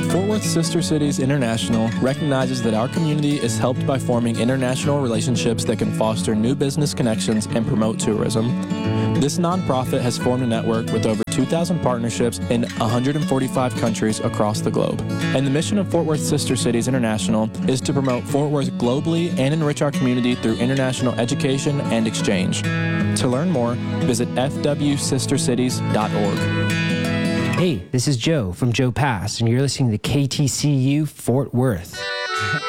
Fort Worth Sister Cities International recognizes that our community is helped by forming international relationships that can foster new business connections and promote tourism. This nonprofit has formed a network with over 2,000 partnerships in 145 countries across the globe. And the mission of Fort Worth Sister Cities International is to promote Fort Worth globally and enrich our community through international education and exchange. To learn more, visit fwsistercities.org. Hey, this is Joe from Joe Pass, and you're listening to KTCU Fort Worth.